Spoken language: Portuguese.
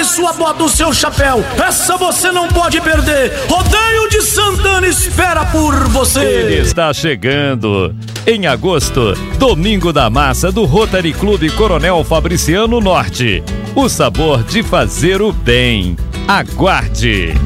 sua bota, o seu chapéu. Essa você não pode perder. Rodeio de Santana espera por você. Ele está chegando. Em agosto, Domingo da Massa do Rotary Clube Coronel Fabriciano Norte. O sabor de fazer o bem. Aguarde!